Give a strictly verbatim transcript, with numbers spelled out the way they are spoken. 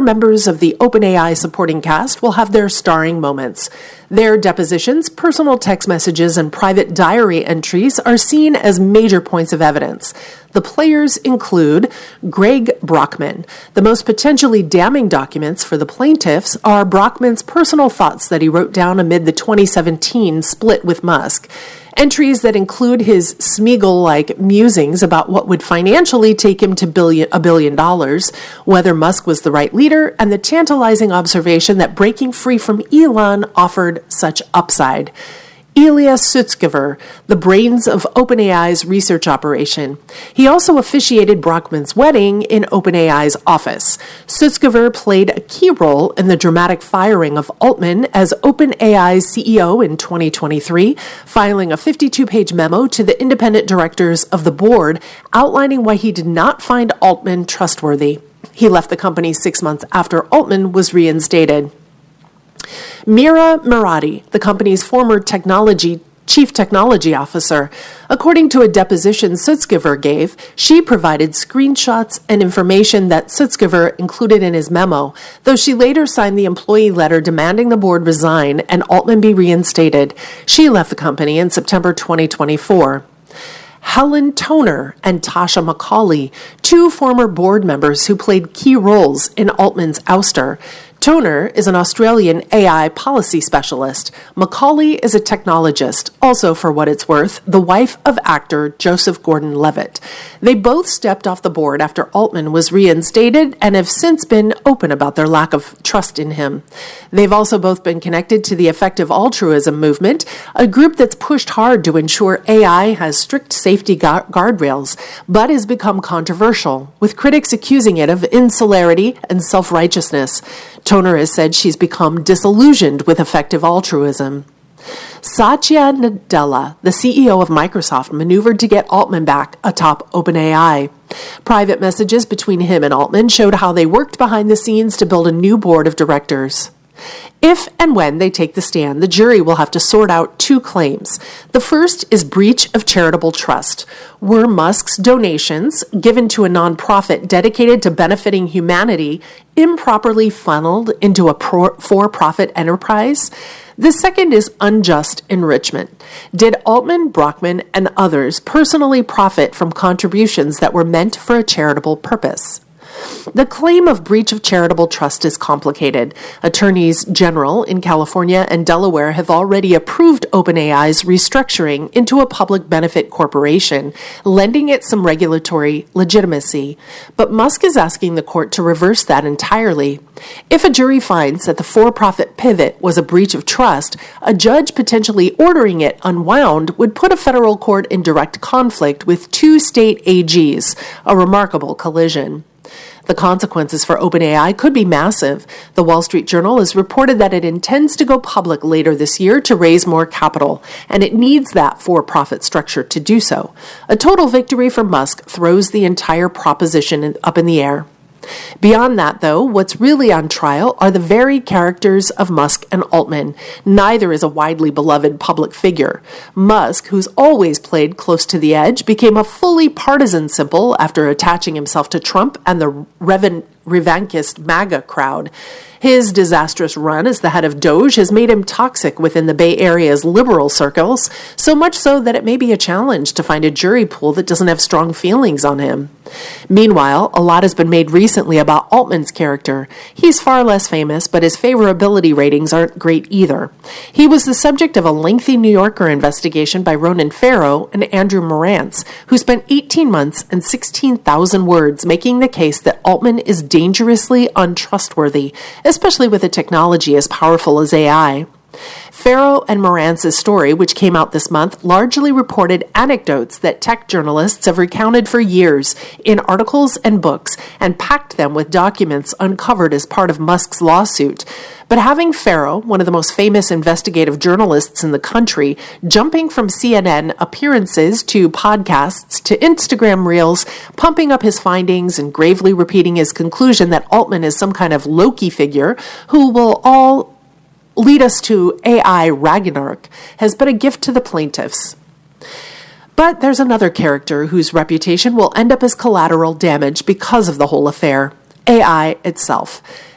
members of the OpenAI supporting cast will have their starring moments. Their depositions, personal text messages, and private diary entries are seen as major points of evidence. The players include Greg Brockman. The most potentially damning documents for the plaintiffs are Brockman's personal thoughts that he wrote down amid the twenty seventeen split with Musk. Entries that include his Smeagol-like musings about what would financially take him to billion, a billion dollars, whether Musk was the right leader, and the tantalizing observation that breaking free from Elon offered such upside. Ilya Sutskever, the brains of OpenAI's research operation. He also officiated Brockman's wedding in OpenAI's office. Sutskever played a key role in the dramatic firing of Altman as OpenAI's C E O in twenty twenty-three, filing a fifty-two page memo to the independent directors of the board outlining why he did not find Altman trustworthy. He left the company six months after Altman was reinstated. Mira Murati, the company's former technology chief technology officer. According to a deposition Sutskever gave, she provided screenshots and information that Sutskever included in his memo, though she later signed the employee letter demanding the board resign and Altman be reinstated. She left the company in September twenty twenty-four. Helen Toner and Tasha McCauley, two former board members who played key roles in Altman's ouster. Toner is an Australian A I policy specialist. McCauley is a technologist, also for what it's worth, the wife of actor Joseph Gordon-Levitt. They both stepped off the board after Altman was reinstated and have since been open about their lack of trust in him. They've also both been connected to the Effective Altruism movement, a group that's pushed hard to ensure A I has strict safety gu- guardrails, but has become controversial, with critics accusing it of insularity and self-righteousness. Toner has said she's become disillusioned with effective altruism. Satya Nadella, the C E O of Microsoft, maneuvered to get Altman back atop OpenAI. Private messages between him and Altman showed how they worked behind the scenes to build a new board of directors. If and when they take the stand, the jury will have to sort out two claims. The first is breach of charitable trust. Were Musk's donations, given to a nonprofit dedicated to benefiting humanity, improperly funneled into a pro- for-profit enterprise? The second is unjust enrichment. Did Altman, Brockman, and others personally profit from contributions that were meant for a charitable purpose? The claim of breach of charitable trust is complicated. Attorneys general in California and Delaware have already approved OpenAI's restructuring into a public benefit corporation, lending it some regulatory legitimacy. But Musk is asking the court to reverse that entirely. If a jury finds that the for-profit pivot was a breach of trust, a judge potentially ordering it unwound would put a federal court in direct conflict with two state A Gs, a remarkable collision. The consequences for OpenAI could be massive. The Wall Street Journal has reported that it intends to go public later this year to raise more capital, and it needs that for-profit structure to do so. A total victory for Musk throws the entire proposition up in the air. Beyond that, though, what's really on trial are the very characters of Musk and Altman. Neither is a widely beloved public figure. Musk, who's always played close to the edge, became a fully partisan symbol after attaching himself to Trump and the Revan- Revankist MAGA crowd. His disastrous run as the head of Doge has made him toxic within the Bay Area's liberal circles, so much so that it may be a challenge to find a jury pool that doesn't have strong feelings on him. Meanwhile, a lot has been made recently about Altman's character. He's far less famous, but his favorability ratings aren't great either. He was the subject of a lengthy New Yorker investigation by Ronan Farrow and Andrew Morantz, who spent eighteen months and sixteen thousand words making the case that Altman is dangerously untrustworthy, especially with a technology as powerful as A I. Farrow and Morantz's story, which came out this month, largely reported anecdotes that tech journalists have recounted for years in articles and books and packed them with documents uncovered as part of Musk's lawsuit. But having Farrow, one of the most famous investigative journalists in the country, jumping from C N N appearances to podcasts to Instagram reels, pumping up his findings and gravely repeating his conclusion that Altman is some kind of Loki figure who will all lead us to A I Ragnarok, has been a gift to the plaintiffs. But there's another character whose reputation will end up as collateral damage because of the whole affair: A I itself.